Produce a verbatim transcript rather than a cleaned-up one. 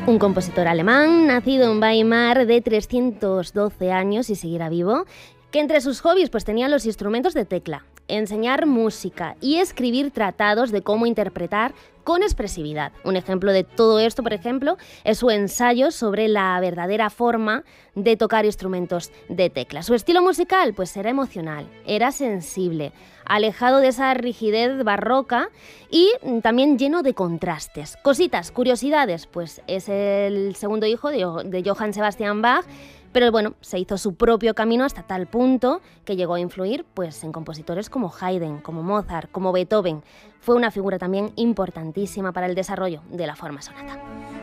Un compositor alemán, nacido en Weimar, de trescientos doce años y seguirá vivo, que entre sus hobbies pues tenían los instrumentos de tecla, enseñar música y escribir tratados de cómo interpretar con expresividad. Un ejemplo de todo esto, por ejemplo, es su ensayo sobre la verdadera forma de tocar instrumentos de tecla. Su estilo musical pues era emocional, era sensible, alejado de esa rigidez barroca y también lleno de contrastes. Cositas, curiosidades, pues es el segundo hijo de, de Johann Sebastian Bach, pero bueno, se hizo su propio camino hasta tal punto que llegó a influir pues, en compositores como Haydn, como Mozart, como Beethoven. Fue una figura también importantísima para el desarrollo de la forma sonata.